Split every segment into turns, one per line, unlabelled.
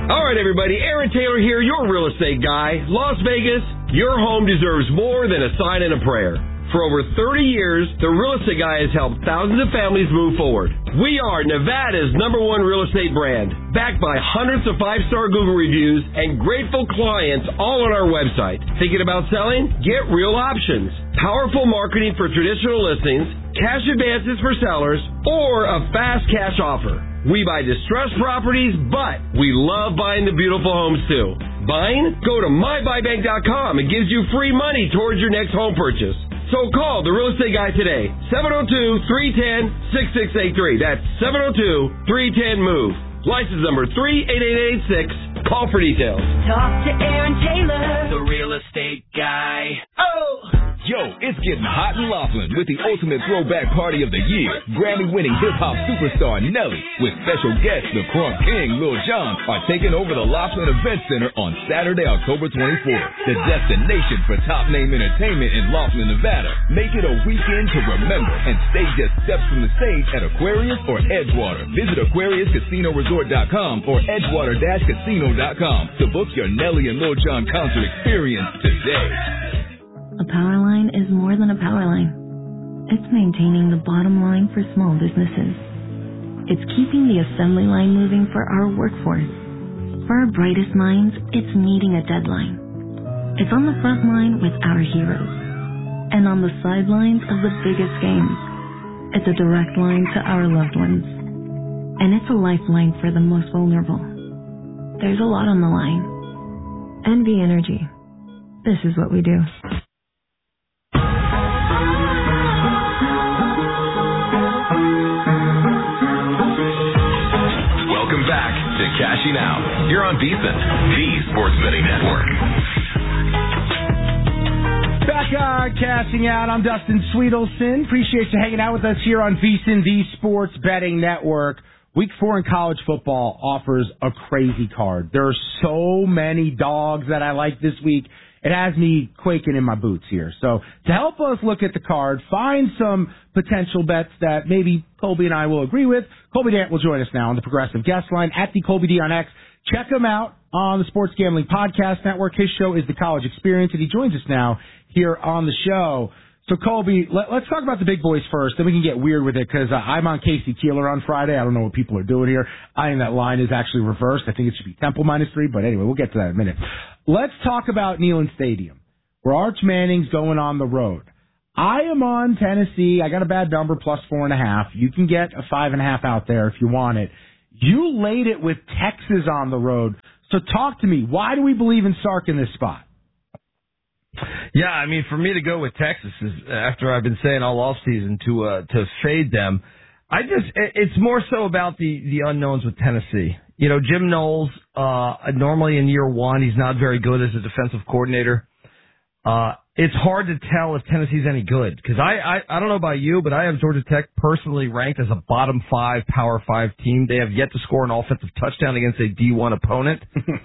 All right, everybody. Aaron Taylor here, your real estate guy. Las Vegas, your home deserves more than a sign and a prayer. For over 30 years, the Real Estate Guy has helped thousands of families move forward. We are Nevada's #1 real estate brand, backed by hundreds of 5-star Google reviews and grateful clients all on our website. Thinking about selling? Get real options. Powerful marketing for traditional listings, cash advances for sellers, or a fast cash offer. We buy distressed properties, but we love buying the beautiful homes too. Buying? Go to mybuybank.com. It gives you free money towards your next home purchase. So call the Real Estate Guy today, 702-310-6683. That's 702-310-MOVE. License number 38886. Call for details.
Talk to Aaron Taylor,
the Real Estate Guy.
Oh!
Yo, it's getting hot in Laughlin with the ultimate throwback party of the year. Grammy-winning hip-hop superstar Nelly with special guests the Crunk King, Lil Jon, are taking over the Laughlin Event Center on Saturday, October 24th. The destination for top-name entertainment in Laughlin, Nevada. Make it a weekend to remember and stay just steps from the stage at Aquarius or Edgewater. Visit AquariusCasinoResort.com or Edgewater-Casino.com to book your Nelly and Lil Jon concert experience today.
A power line is more than a power line. It's maintaining the bottom line for small businesses. It's keeping the assembly line moving for our workforce. For our brightest minds, it's meeting a deadline. It's on the front line with our heroes. And on the sidelines of the biggest games. It's a direct line to our loved ones. And it's a lifeline for the most vulnerable. There's a lot on the line. NV Energy. This is what we do.
Welcome back to Cashing Out. You're on VSiN, the Sports Betting Network.
Back on Cashing Out. I'm Dustin Sweetelson. Appreciate you hanging out with us here on VSiN, the Sports Betting Network. Week 4 in college football offers a crazy card. There are so many dogs that I like this week. It has me quaking in my boots here. So to help us look at the card, find some potential bets that maybe Colby and I will agree with, Colby Dant will join us now on the Progressive Guest Line at the Colby D on X. Check him out on the Sports Gambling Podcast Network. His show is The College Experience, and he joins us now here on the show. So, Colby, let's talk about the big boys first, then we can get weird with it, because I'm on Casey Keeler on Friday. I don't know what people are doing here. I think that line is actually reversed. I think it should be Temple -3, but anyway, we'll get to that in a minute. Let's talk about Neyland Stadium, where Arch Manning's going on the road. I am on Tennessee. I got a bad number, +4.5. You can get a 5.5 out there if you want it. You laid it with Texas on the road. So talk to me. Why do we believe in Sark in this spot?
Yeah, I mean, for me to go with Texas is after I've been saying all offseason to fade them. It's more so about the unknowns with Tennessee. You know, Jim Knowles, normally in year one, he's not very good as a defensive coordinator. It's hard to tell if Tennessee's any good because I don't know about you, but I have Georgia Tech personally ranked as a bottom 5, Power 5 team. They have yet to score an offensive touchdown against a D1 opponent.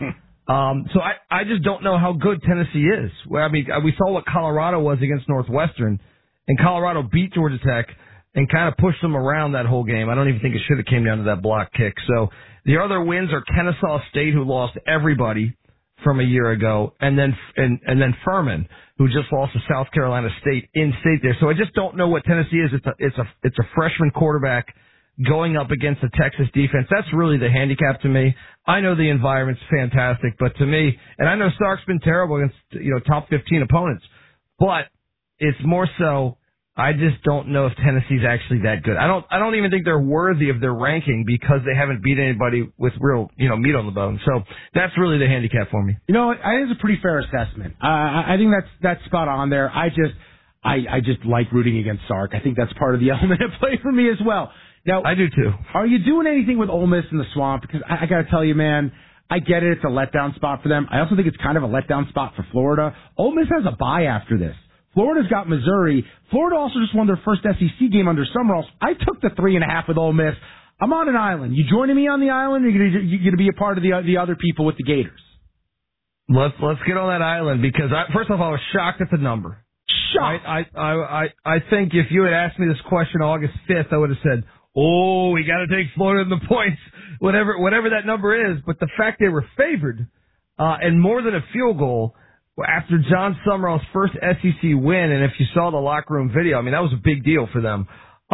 So I just don't know how good Tennessee is. Well, I mean, we saw what Colorado was against Northwestern, and Colorado beat Georgia Tech and kind of pushed them around that whole game. I don't even think it should have came down to that block kick. So the other wins are Kennesaw State, who lost everybody from a year ago, and then Furman, who just lost to South Carolina State in state there. So I just don't know what Tennessee is. It's a freshman quarterback going up against the Texas defense. That's really the handicap to me. I know the environment's fantastic, but to me, and I know Sark's been terrible against, top 15 opponents, but it's more so I just don't know if Tennessee's actually that good. I don't even think they're worthy of their ranking because they haven't beat anybody with real, meat on the bone. So that's really the handicap for me.
I think it's a pretty fair assessment. I think that's spot on there. I just like rooting against Sark. I think that's part of the element at play for me as well. Now,
I do too.
Are you doing anything with Ole Miss in the Swamp? Because I got to tell you, man, I get it. It's a letdown spot for them. I also think it's kind of a letdown spot for Florida. Ole Miss has a bye after this. Florida's got Missouri. Florida also just won their first SEC game under Summerall. I took the 3.5 with Ole Miss. I'm on an island. You joining me on the island, or are you going to be a part of the other people with the Gators?
Let's get on that island because first off, I was shocked at the number.
Shocked.
I think if you had asked me this question August 5th, I would have said, we got to take Florida in the points, whatever that number is. But the fact they were favored and more than a field goal after John Summerall's first SEC win, and if you saw the locker room video, I mean, that was a big deal for them.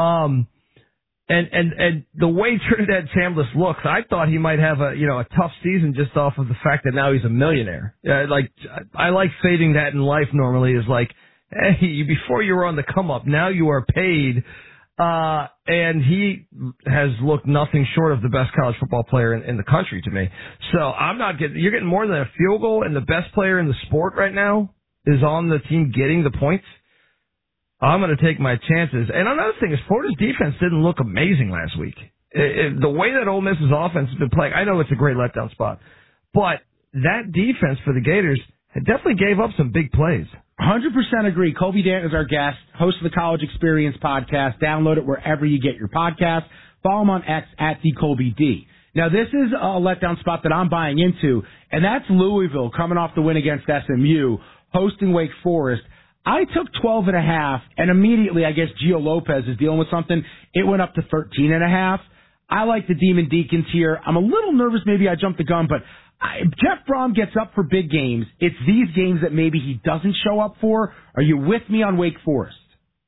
And the way Trinidad Chambliss looks, I thought he might have a tough season just off of the fact that now he's a millionaire. I like fading that in life normally is like, hey, before you were on the come up, now you are paid. And he has looked nothing short of the best college football player in the country to me. So you're getting more than a field goal, and the best player in the sport right now is on the team getting the points. I'm going to take my chances. And another thing is Florida's defense didn't look amazing last week. The way that Ole Miss's offense has been playing, I know it's a great letdown spot, but that defense for the Gators definitely gave up some big plays.
100% agree. Kobe Dant is our guest, host of the College Experience podcast. Download it wherever you get your podcast. Follow him on X at @TheKobeD. Now, this is a letdown spot that I'm buying into, and that's Louisville coming off the win against SMU, hosting Wake Forest. I took 12.5, and immediately I guess Gio Lopez is dealing with something. It went up to 13.5. I like the Demon Deacons here. I'm a little nervous. Maybe I jumped the gun, but Jeff Brom gets up for big games. It's these games that maybe he doesn't show up for. Are you with me on Wake Forest?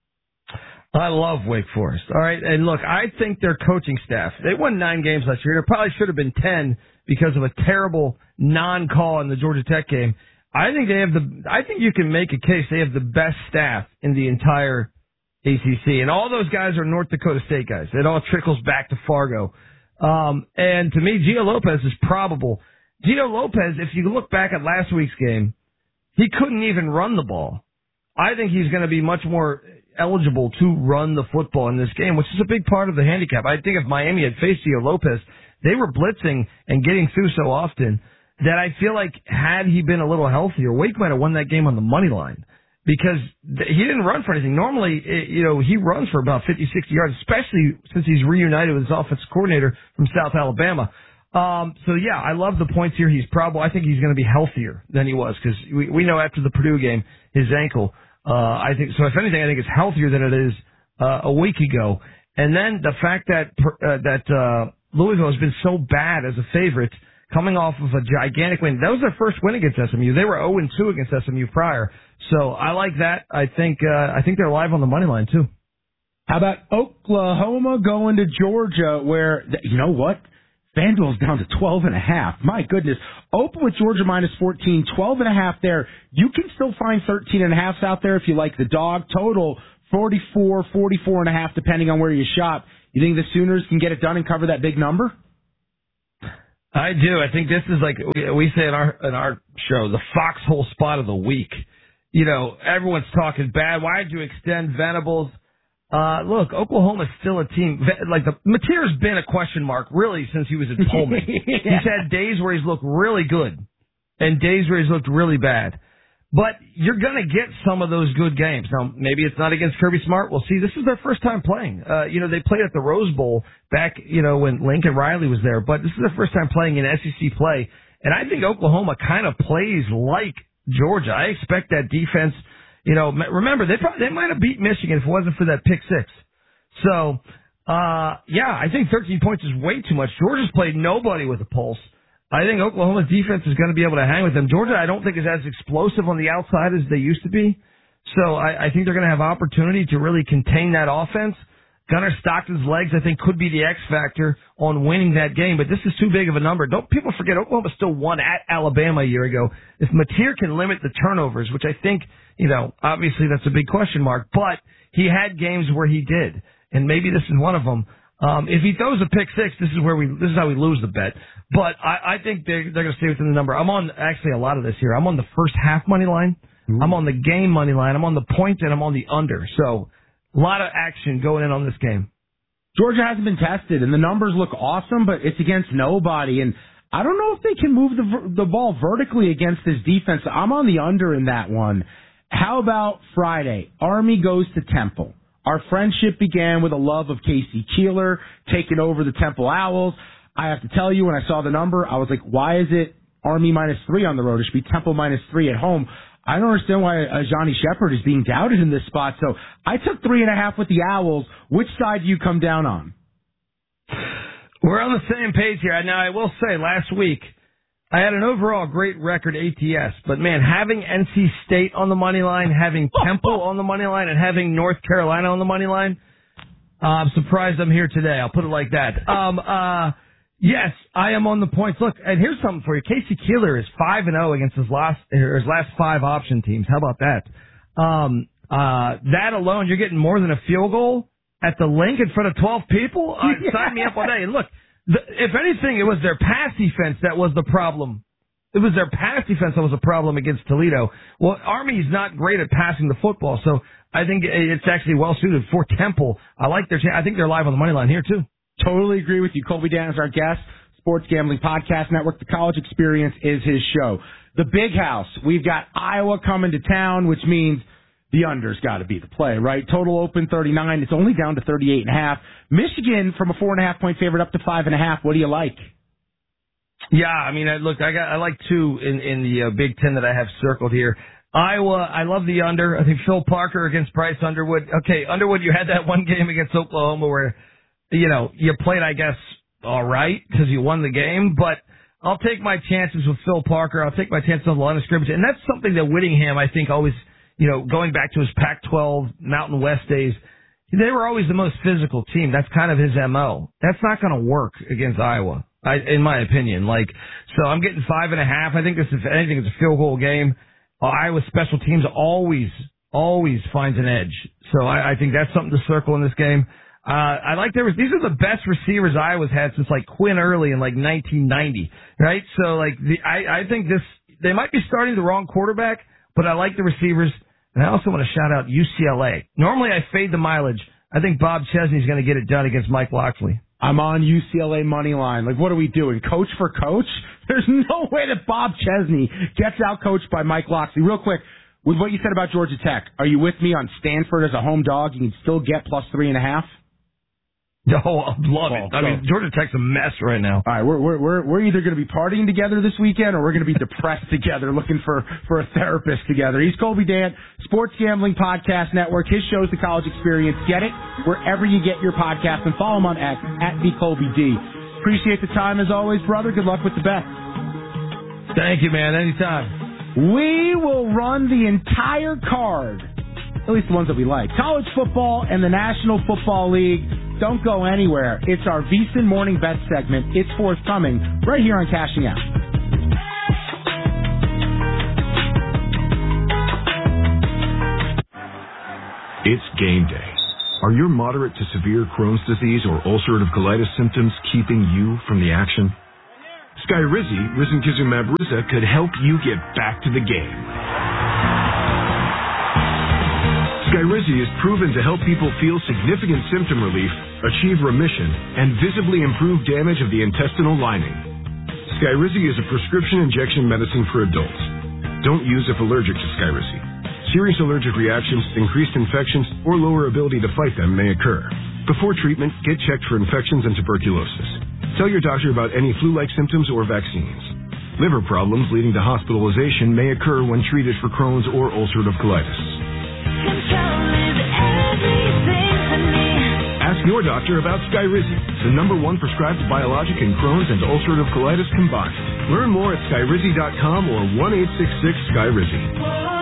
I love Wake Forest. All right. And look, I think their coaching staff, they won 9 games last year. There probably should have been 10 because of a terrible non-call in the Georgia Tech game. I think you can make a case they have the best staff in the entire ACC. And all those guys are North Dakota State guys. It all trickles back to Fargo. And to me, Gio Lopez is probable. Gio Lopez, if you look back at last week's game, he couldn't even run the ball. I think he's going to be much more eligible to run the football in this game, which is a big part of the handicap. I think if Miami had faced Gio Lopez, they were blitzing and getting through so often that I feel like had he been a little healthier, Wake might have won that game on the money line because he didn't run for anything. Normally, he runs for about 50, 60 yards, especially since he's reunited with his offensive coordinator from South Alabama. I love the points here. I think he's going to be healthier than he was because we know after the Purdue game, his ankle, I think, so if anything, I think it's healthier than it is, a week ago. And then the fact that Louisville has been so bad as a favorite coming off of a gigantic win. That was their first win against SMU. They were 0-2 against SMU prior. So I like that. I think they're live on the money line too.
How about Oklahoma going to Georgia where, you know what? FanDuel's down to 12.5. My goodness. Open with Georgia minus 14, 12.5 there. You can still find 13.5s out there if you like the dog. Total 44, 44.5 depending on where you shop. You think the Sooners can get it done and cover that big number?
I do. I think this is like we say in our show, the foxhole spot of the week. Everyone's talking bad. Why did you extend Venables? Look, Oklahoma's still a team. Mateer's been a question mark really since he was at Pullman. Yeah. He's had days where he's looked really good and days where he's looked really bad. But you're going to get some of those good games. Now, maybe it's not against Kirby Smart. We'll see. This is their first time playing. They played at the Rose Bowl back, when Lincoln Riley was there. But this is their first time playing in SEC play. And I think Oklahoma kind of plays like Georgia. I expect that defense. Remember, they might have beat Michigan if it wasn't for that pick six. So, I think 13 points is way too much. Georgia's played nobody with a pulse. I think Oklahoma's defense is going to be able to hang with them. Georgia, I don't think is as explosive on the outside as they used to be. So I think they're going to have opportunity to really contain that offense. Gunnar Stockton's legs, I think, could be the X factor on winning that game, but this is too big of a number. Don't people forget Oklahoma still won at Alabama a year ago. If Mateer can limit the turnovers, which I think, obviously that's a big question mark, but he had games where he did, and maybe this is one of them. If he throws a pick six, this is how we lose the bet. But I think they're going to stay within the number. I'm on actually a lot of this here. I'm on the first half money line. Ooh. I'm on the game money line. I'm on the point, and I'm on the under. So a lot of action going in on this game.
Georgia hasn't been tested, and the numbers look awesome, but it's against nobody. And I don't know if they can move the ball vertically against this defense. I'm on the under in that one. How about Friday? Army goes to Temple. Our friendship began with a love of Casey Keeler taking over the Temple Owls. I have to tell you, when I saw the number, I was like, why is it Army -3 on the road? It should be Temple -3 at home. I don't understand why Johnny Shepard is being doubted in this spot. So I took 3.5 with the Owls. Which side do you come down on?
We're on the same page here. Now, I will say, last week, I had an overall great record ATS, but man, having NC State on the money line, having Temple on the money line, and having North Carolina on the money line, I'm surprised I'm here today. I'll put it like that. Yes, I am on the points. Look, and here's something for you. Casey Keeler is 5-0 against his last 5 option teams. How about that? That alone, you're getting more than a field goal at the link in front of 12 people? Sign me up all day. And look, if anything, it was their pass defense that was the problem. It was their pass defense that was a problem against Toledo. Well, Army's not great at passing the football, so I think it's actually well suited for Temple. I like their. I think they're live on the money line here too.
Totally agree with you. Colby Dan is our guest. Sports Gambling Podcast Network. The College Experience is his show. The Big House. We've got Iowa coming to town, which means the under's got to be the play, right? Total open 39. It's only down to 38.5. Michigan from a 4.5-point favorite up to 5.5. What do you like?
Yeah, I mean, I like 2 in the Big Ten that I have circled here. Iowa, I love the under. I think Phil Parker against Bryce Underwood. Okay, Underwood, you had that one game against Oklahoma where, you played, I guess, all right because you won the game, but I'll take my chances with Phil Parker. I'll take my chances on the line of scrimmage, and that's something that Whittingham, I think, always, going back to his Pac-12 Mountain West days, they were always the most physical team. That's kind of his MO. That's not going to work against Iowa, in my opinion. So I'm getting 5.5. I think this, if anything, it's a field goal game. Iowa special teams always finds an edge. So I think that's something to circle in this game. I like these are the best receivers Iowa's had since Quinn Early in 1990, right? So I think they might be starting the wrong quarterback, but I like the receivers. And I also want to shout out UCLA. Normally I fade the mileage. I think Bob Chesney's going to get it done against Mike Locksley.
I'm on UCLA money line. What are we doing? Coach for coach? There's no way that Bob Chesney gets out coached by Mike Locksley. Real quick, with what you said about Georgia Tech, are you with me on Stanford as a home dog? You can still get plus 3.5.
Oh, I love it. I mean, Georgia Tech's a mess right now.
All right, we're either going to be partying together this weekend or we're going to be depressed together, looking for a therapist together. He's Colby Dan, Sports Gambling Podcast Network. His show's The College Experience. Get it wherever you get your podcast, and follow him on X at @BColbyD. Appreciate the time as always, brother. Good luck with the bet.
Thank you, man. Anytime.
We will run the entire card, at least the ones that we like. College football and the National Football League. Don't go anywhere. It's our VSiN Morning Bet segment. It's forthcoming right here on Cashing Out.
It's game day. Are your moderate to severe Crohn's disease or ulcerative colitis symptoms keeping you from the action? Skyrizi, risankizumab Riza, could help you get back to the game. Skyrizi is proven to help people feel significant symptom relief, achieve remission, and visibly improve damage of the intestinal lining. Skyrizi is a prescription injection medicine for adults. Don't use if allergic to Skyrizi. Serious allergic reactions, increased infections, or lower ability to fight them may occur. Before treatment, get checked for infections and tuberculosis. Tell your doctor about any flu-like symptoms or vaccines. Liver problems leading to hospitalization may occur when treated for Crohn's or ulcerative colitis. Ask your doctor about Skyrizi, the #1 prescribed biologic in Crohn's and ulcerative colitis combined. Learn more at Skyrizi.com or 1-866-SKYRIZI.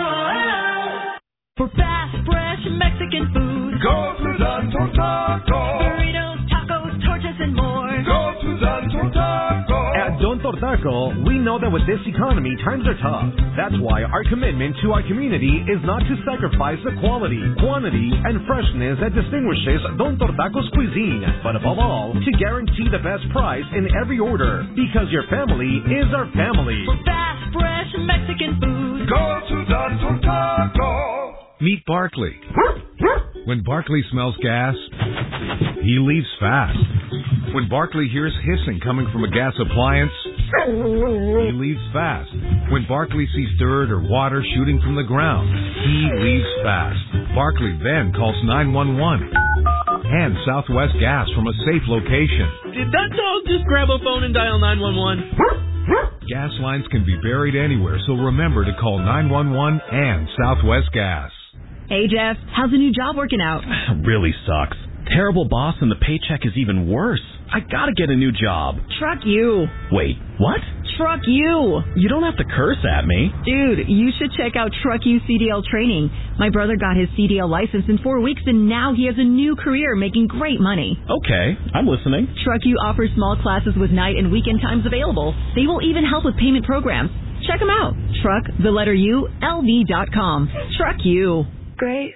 For fast, fresh Mexican food,
go to Don Tortaco.
Burritos, tacos, tortas, and more.
Go to Don Tortaco.
At Don Tortaco, we know that with this economy, times are tough. That's why our commitment to our community is not to sacrifice the quality, quantity, and freshness that distinguishes Don Tortaco's cuisine, but above all, to guarantee the best price in every order, because your family is our family.
For fast, fresh Mexican food,
go to Don Tortaco.
Meet Barkley. When Barkley smells gas, he leaves fast. When Barkley hears hissing coming from a gas appliance, he leaves fast. When Barkley sees dirt or water shooting from the ground, he leaves fast. Barkley then calls 911 and Southwest Gas from a safe location.
Did that dog just grab a phone and dial 911?
Gas lines can be buried anywhere, so remember to call 911 and Southwest Gas.
Hey, Jeff, how's the new job working out?
Really sucks.
terrible boss and the paycheck is even worse. I gotta get a new job.
Truck you.
Wait, what?
Truck you.
You don't have to curse at me.
Dude, you should check out Truck You CDL training. My brother got his CDL license in 4 weeks, and now he has a new career making great money.
Okay, I'm listening.
Truck You offers small classes with night and weekend times available. They will even help with payment programs. Check them out. Truck, the letter U, LV.com. Truck You.
Great.